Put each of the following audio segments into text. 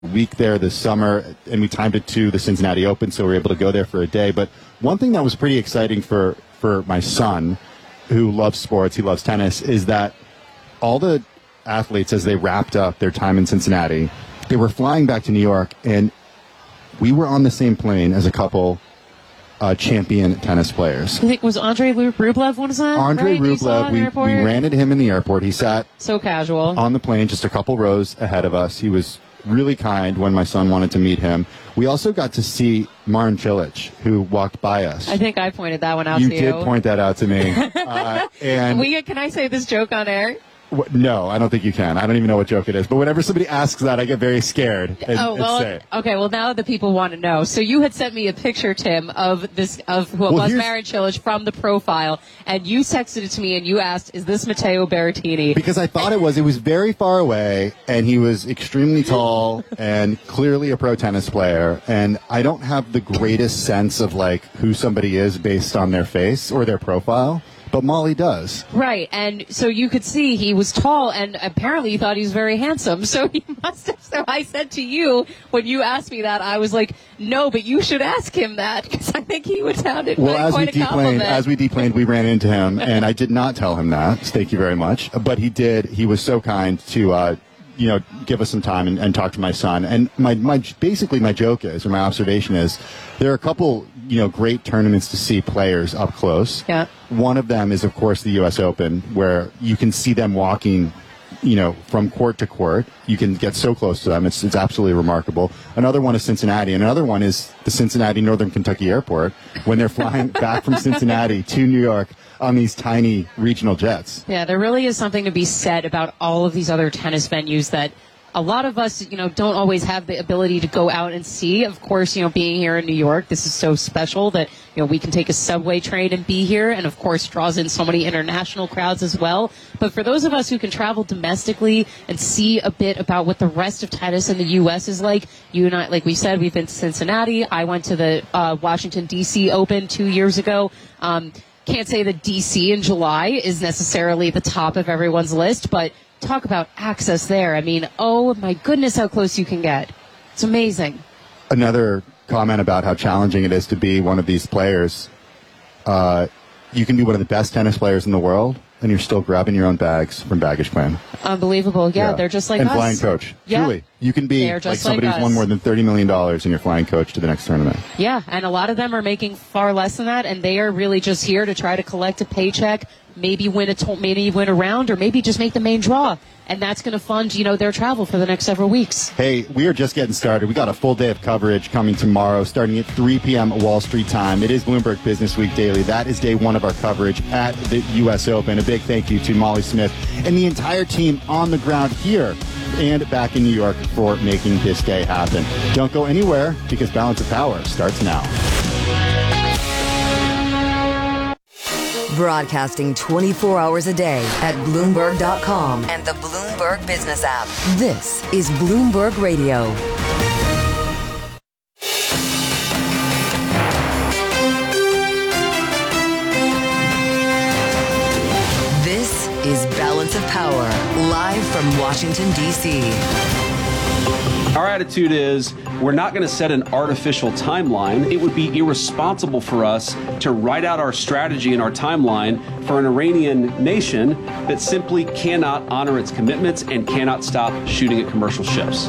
week there this summer, and we timed it to the Cincinnati Open, so we were able to go there for a day. But one thing that was pretty exciting for my son, who loves sports, he loves tennis, is that all the athletes, as they wrapped up their time in Cincinnati, they were flying back to New York, and we were on the same plane as a couple champion tennis players. I think was Andre Rublev one of them? Andre Rublev, we ran into him in the airport. He sat so casual on the plane just a couple rows ahead of us. He was really kind when my son wanted to meet him. We also got to see Marin Cilic, who walked by us. I think I pointed that one out to you. You did point that out to me. And can I say this joke on air? No, I don't think you can. I don't even know what joke it is. But whenever somebody asks that, I get very scared. Okay, well, now the people want to know. So you had sent me a picture, Tim, of Marin Cilic from the profile, and you texted it to me and you asked, is this Matteo Berrettini? Because I thought it was very far away, and he was extremely tall and clearly a pro tennis player. And I don't have the greatest sense of like who somebody is based on their face or their profile. But Molly does. Right, and so you could see he was tall, and apparently you thought he was very handsome. So he must have. So I said to you, when you asked me that, I was like, no, but you should ask him that, because I think he would sound it quite a compliment. As we deplaned, we ran into him, and I did not tell him that. Thank you very much. But he did. He was so kind to give us some time and talk to my son. And basically my joke is, or my observation is, there are a couple, great tournaments to see players up close. Yeah. One of them is, of course, the U.S. Open, where you can see them walking, from court to court. You can get so close to them. It's absolutely remarkable. Another one is Cincinnati, and another one is the Cincinnati Northern Kentucky Airport, when they're flying back from Cincinnati to New York on these tiny regional jets. Yeah, there really is something to be said about all of these other tennis venues that a lot of us, don't always have the ability to go out and see. Of course, being here in New York, this is so special that, we can take a subway train and be here, and of course draws in so many international crowds as well. But for those of us who can travel domestically and see a bit about what the rest of tennis in the U.S. is like, you and I, like we said, we've been to Cincinnati. I went to the Washington, D.C. Open 2 years ago. Can't say that D.C. in July is necessarily the top of everyone's list, but talk about access there. I mean, oh my goodness, how close you can get. It's amazing. Another comment about how challenging it is to be one of these players. You can be one of the best tennis players in the world, and you're still grabbing your own bags from baggage claim. Unbelievable. Yeah, they're just like us. And flying coach. Yeah. Truly. You can be like somebody who's won more than $30 million and you're flying coach to the next tournament. Yeah, and a lot of them are making far less than that, and they are really just here to try to collect a paycheck, maybe win a round, or maybe just make the main draw. And that's going to fund, their travel for the next several weeks. Hey, we are just getting started. We got a full day of coverage coming tomorrow, starting at 3 p.m. Wall Street time. It is Bloomberg Business Week Daily. That is day one of our coverage at the U.S. Open. A big thank you to Molly Smith and the entire team on the ground here and back in New York for making this day happen. Don't go anywhere, because Balance of Power starts now. Broadcasting 24 hours a day at Bloomberg.com and the Bloomberg Business app. This is Bloomberg Radio. This is Balance of Power, live from Washington, D.C. Our attitude is we're not going to set an artificial timeline. It would be irresponsible for us to write out our strategy and our timeline for an Iranian nation that simply cannot honor its commitments and cannot stop shooting at commercial ships.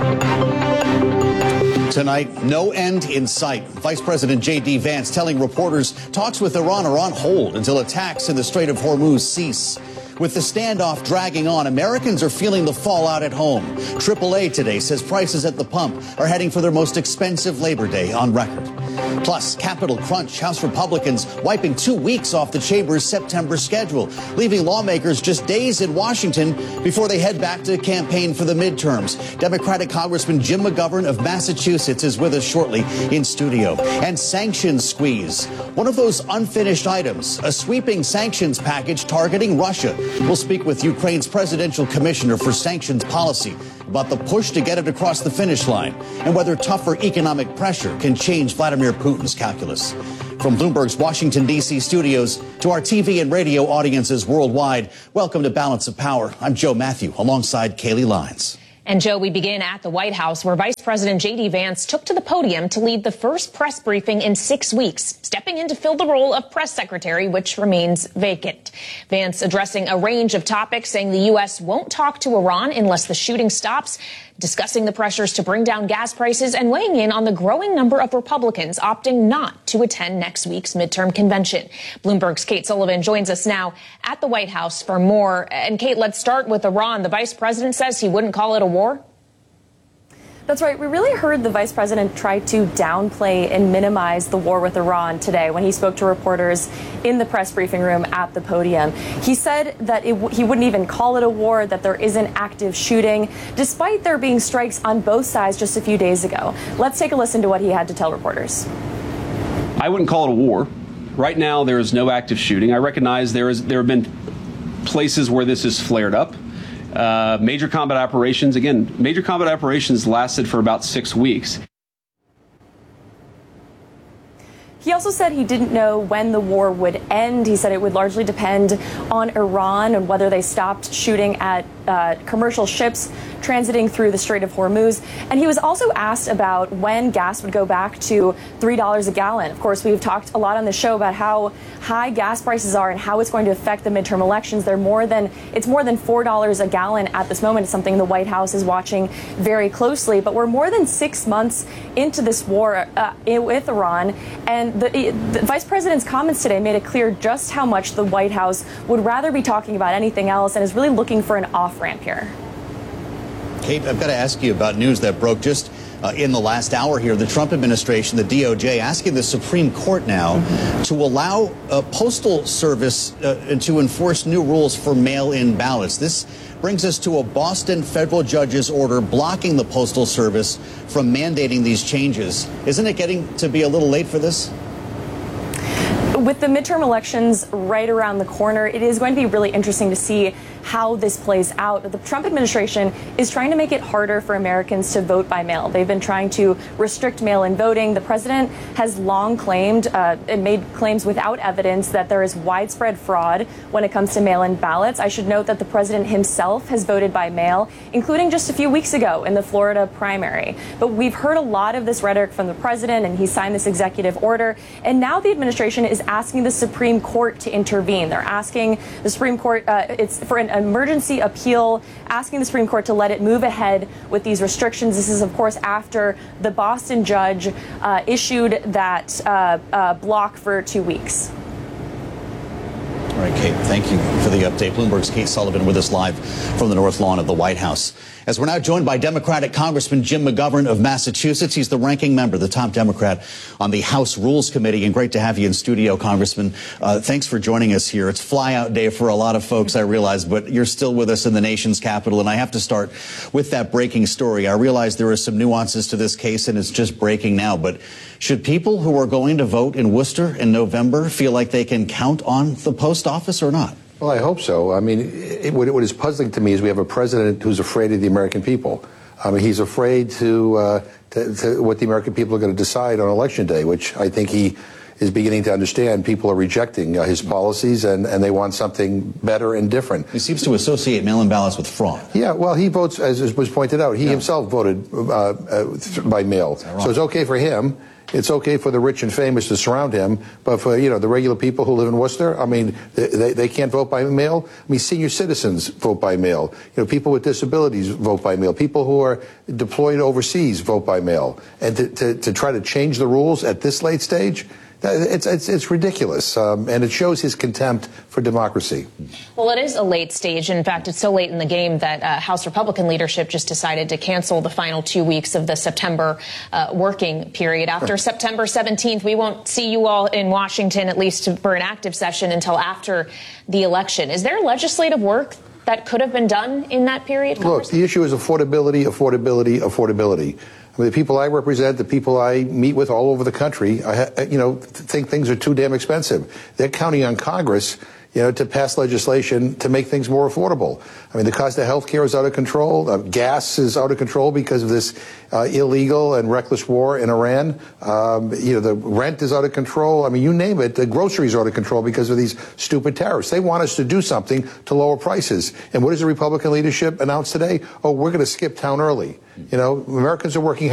Tonight, no end in sight. Vice President J.D. Vance telling reporters talks with Iran are on hold until attacks in the Strait of Hormuz cease. With the standoff dragging on, Americans are feeling the fallout at home. AAA today says prices at the pump are heading for their most expensive Labor Day on record. Plus, Capitol crunch, House Republicans wiping 2 weeks off the chamber's September schedule, leaving lawmakers just days in Washington before they head back to campaign for the midterms. Democratic Congressman Jim McGovern of Massachusetts is with us shortly in studio. And sanctions squeeze. One of those unfinished items, a sweeping sanctions package targeting Russia. We'll speak with Ukraine's presidential commissioner for sanctions policy about the push to get it across the finish line and whether tougher economic pressure can change Vladimir Putin's calculus. From Bloomberg's Washington, D.C. studios to our TV and radio audiences worldwide, welcome to Balance of Power. I'm Joe Matthew alongside Kaylee Lyons. And Joe, we begin at the White House, where Vice President J.D. Vance took to the podium to lead the first press briefing in 6 weeks, stepping in to fill the role of press secretary, which remains vacant. Vance addressing a range of topics, saying the U.S. won't talk to Iran unless the shooting stops, discussing the pressures to bring down gas prices, and weighing in on the growing number of Republicans opting not to attend next week's midterm convention. Bloomberg's Kate Sullivan joins us now at the White House for more. And Kate, let's start with Iran. The vice president says he wouldn't call it a war. That's right. We really heard the vice president try to downplay and minimize the war with Iran today when he spoke to reporters in the press briefing room at the podium. He said that he wouldn't even call it a war, that there isn't active shooting, despite there being strikes on both sides just a few days ago. Let's take a listen to what he had to tell reporters. I wouldn't call it a war. Right now, there is no active shooting. I recognize there have been places where this has flared up. Major combat operations lasted for about 6 weeks. He also said he didn't know when the war would end. He said it would largely depend on Iran and whether they stopped shooting at commercial ships transiting through the Strait of Hormuz. And he was also asked about when gas would go back to $3 a gallon. Of course, we've talked a lot on the show about how high gas prices are and how it's going to affect the midterm elections. It's more than $4 a gallon at this moment. It's something the White House is watching very closely. But we're more than 6 months into this war with Iran. And the vice president's comments today made it clear just how much the White House would rather be talking about anything else and is really looking for an off-ramp here. Kate, I've got to ask you about news that broke just in the last hour here. The Trump administration, the DOJ, asking the Supreme Court now to allow Postal Service to enforce new rules for mail-in ballots. This brings us to a Boston federal judge's order blocking the Postal Service from mandating these changes. Isn't it getting to be a little late for this? With the midterm elections right around the corner, it is going to be really interesting to see how this plays out. The Trump administration is trying to make it harder for Americans to vote by mail. They've been trying to restrict mail-in voting. The president has long claimed and made claims without evidence that there is widespread fraud when it comes to mail-in ballots. I should note that the president himself has voted by mail, including just a few weeks ago in the Florida primary. But we've heard a lot of this rhetoric from the president, and he signed this executive order. And now the administration is asking the Supreme Court to intervene. They're asking the Supreme Court, it's for an emergency appeal, asking the Supreme Court to let it move ahead with these restrictions. This is, of course, after the Boston judge issued that block for 2 weeks. All right, Kate, thank you for the update. Bloomberg's Kate Sullivan with us live from the North Lawn of the White House. As we're now joined by Democratic Congressman Jim McGovern of Massachusetts. He's the ranking member, the top Democrat on the House Rules Committee. And great to have you in studio, Congressman. Thanks for joining us here. It's flyout day for a lot of folks, I realize, but you're still with us in the nation's capital. And I have to start with that breaking story. I realize there are some nuances to this case, and it's just breaking now. But should people who are going to vote in Worcester in November feel like they can count on the post office or not? Well, I hope so. I mean, what is puzzling to me is we have a president who's afraid of the American people. I mean, he's afraid to what the American people are going to decide on Election Day, which I think he is beginning to understand. People are rejecting his policies, and they want something better and different. He seems to associate mail-in ballots with fraud. Yeah, well, he votes, as was pointed out, he himself voted by mail. So it's okay for him. It's okay for the rich and famous to surround him, but for, the regular people who live in Worcester, I mean, they can't vote by mail. I mean, senior citizens vote by mail. People with disabilities vote by mail. People who are deployed overseas vote by mail. And to try to change the rules at this late stage, it's ridiculous, and it shows his contempt for democracy. Well, it is a late stage. In fact, it's so late in the game that House Republican leadership just decided to cancel the final 2 weeks of the September working period. After September 17th, we won't see you all in Washington, at least for an active session, until after the election. Is there legislative work that could have been done in that period? Look, the issue is affordability, affordability, affordability. I mean, the people I represent, the people I meet with all over the country, think things are too damn expensive. They're counting on Congress, to pass legislation to make things more affordable. I mean, the cost of health care is out of control. Gas is out of control because of this illegal and reckless war in Iran. The rent is out of control. I mean, you name it. The groceries are out of control because of these stupid tariffs. They want us to do something to lower prices. And what does the Republican leadership announce today? Oh, we're going to skip town early. Americans are working hard.